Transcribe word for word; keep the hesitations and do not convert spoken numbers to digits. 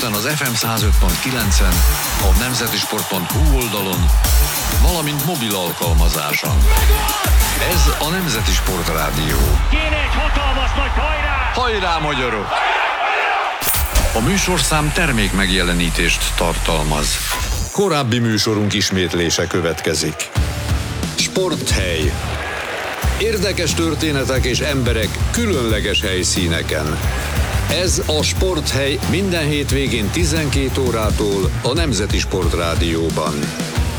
Budapesten az ef em száz öt pont kilencen, a nemzetisport pont hu oldalon, valamint mobil alkalmazáson. Ez a Nemzeti Sport Rádió. Kéne egy hatalmas nagy hajrá! Hajrá, magyarok! A műsorszám termék megjelenítést tartalmaz. Korábbi műsorunk ismétlése következik. Sporthely. Érdekes történetek és emberek különleges helyszíneken. Ez a Sporthely minden hétvégén tizenkét órától a Nemzeti Sport Rádióban.